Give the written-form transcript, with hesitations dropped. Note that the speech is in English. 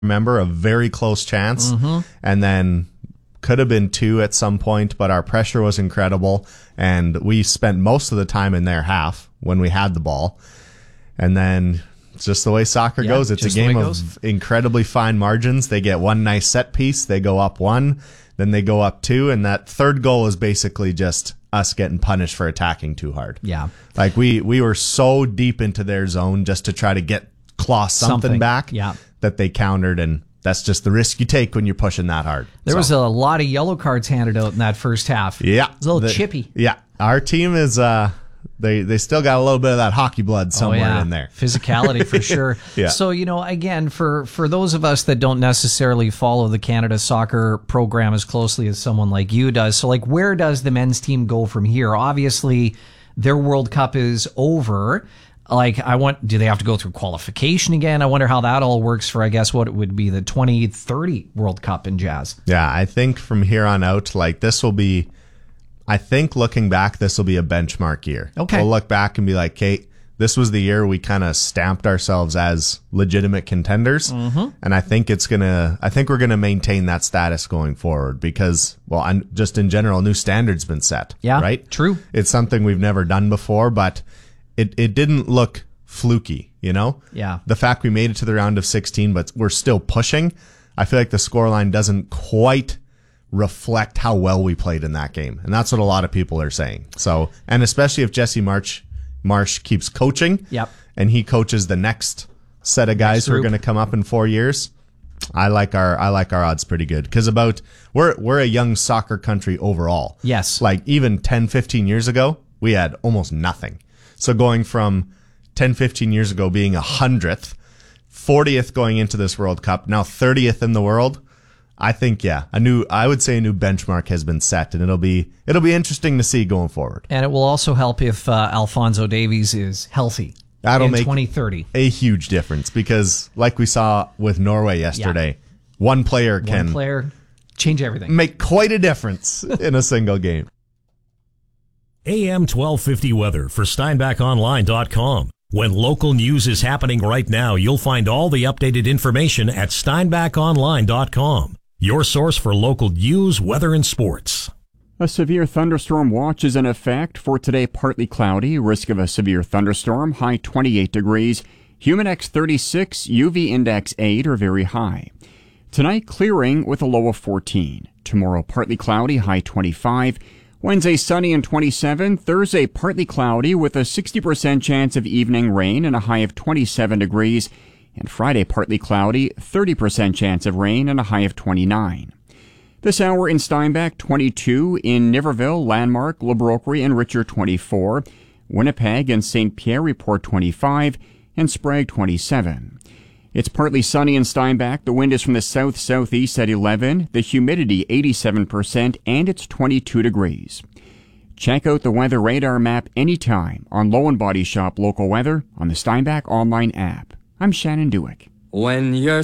remember, a very close chance. And then could have been 2 at some point, but our pressure was incredible. And we spent most of the time in their half when we had the ball. And then it's just the way soccer goes. It's a game of incredibly fine margins. They get one nice set piece. They go up 1, then they go up 2. And that third goal is basically just us getting punished for attacking too hard. Yeah. Like we were so deep into their zone just to try to claw something back that they countered, and that's just the risk you take when you're pushing that hard. There was a lot of yellow cards handed out in that first half. Yeah. It was a little chippy. Yeah. Our team is they still got a little bit of that hockey blood somewhere in there. Physicality for sure. Yeah. So, again, for those of us that don't necessarily follow the Canada soccer program as closely as someone like you does, so where does the men's team go from here? Obviously, their World Cup is over. Do they have to go through qualification again? I wonder how that all works for, I guess, what it would be the 2030 World Cup in Jazz. Yeah, I think from here on out, this will be, I think looking back, this will be a benchmark year. Okay. We'll look back and be like, Kate, this was the year we kind of stamped ourselves as legitimate contenders. And I think we're going to maintain that status going forward because, just in general, new standards been set. Yeah. Right? True. It's something we've never done before, but it didn't look fluky, Yeah. The fact we made it to the round of 16, but we're still pushing. I feel like the scoreline doesn't quite reflect how well we played in that game. And that's what a lot of people are saying. So, and especially if Jesse Marsh keeps coaching. Yep. And he coaches the next set of guys who are going to come up in 4 years. I like our odds pretty good because we're a young soccer country overall. Yes. Even 10, 15 years ago, we had almost nothing. So going from 10, 15 years ago being 100th, 40th going into this World Cup, now 30th in the world, I think, I would say a new benchmark has been set, and it'll be interesting to see going forward. And it will also help if Alphonso Davies is healthy. That'll make 2030 a huge difference because, like we saw with Norway yesterday, one player can change everything, make quite a difference in a single game. AM 1250 weather for SteinbachOnline.com. When local news is happening right now, you'll find all the updated information at SteinbachOnline.com. Your source for local news, weather, and sports. A severe thunderstorm watch is in effect for today. Partly cloudy, risk of a severe thunderstorm, high 28 degrees. Humidex 36, UV index 8 are very high. Tonight, clearing with a low of 14. Tomorrow, partly cloudy, high 25. Wednesday, sunny and 27. Thursday, partly cloudy with a 60% chance of evening rain and a high of 27 degrees. And Friday, partly cloudy, 30% chance of rain and a high of 29. This hour in Steinbach, 22. In Niverville, Landmark, Le Brocquerie, and Richard, 24. Winnipeg and St. Pierre report 25. And Sprague, 27. It's partly sunny in Steinbach. The wind is from the south-southeast at 11. The humidity 87%, and it's 22 degrees. Check out the weather radar map anytime on Low & Body Shop Local Weather on the Steinbach online app. I'm Shannon Dewick. When you're